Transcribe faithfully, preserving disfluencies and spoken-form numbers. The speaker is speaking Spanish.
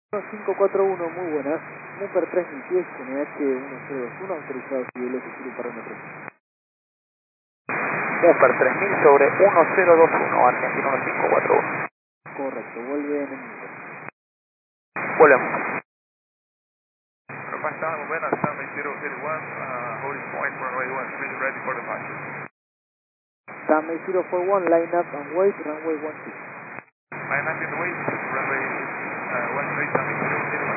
cinco cuatro uno, muy buenas. Mumper tres mil pies, N H uno cero dos uno, autorizado civiles y sur parámetros. Mumper tres mil sobre uno cero dos uno, Argentina uno cinco cuatro uno. Correcto, vuelve en el Mumper. Volvemos. Five Tower, Movena, Sunway zero zero one, uh, holding point, runway one three, ready for departure. Sunway zero four one, line up and wait, runway one two. Line up in the way, runway uh, one three, Sunway zero zero one.